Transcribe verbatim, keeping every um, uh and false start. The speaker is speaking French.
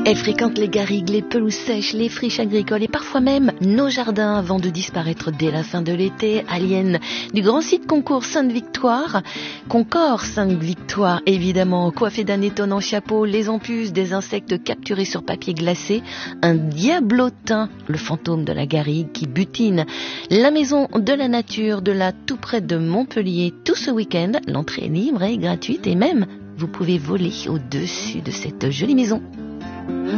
Elle fréquente les garrigues, les pelouses sèches, les friches agricoles et parfois même nos jardins avant de disparaître dès la fin de l'été. Alien du grand site Concours Sainte-Victoire, Concors Sainte-Victoire évidemment, coiffée d'un étonnant chapeau, les empuses des insectes capturés sur papier glacé, un diablotin, le fantôme de la garrigue qui butine la maison de la nature de là tout près de Montpellier tout ce week-end. L'entrée est libre et gratuite et même vous pouvez voler au-dessus de cette jolie maison.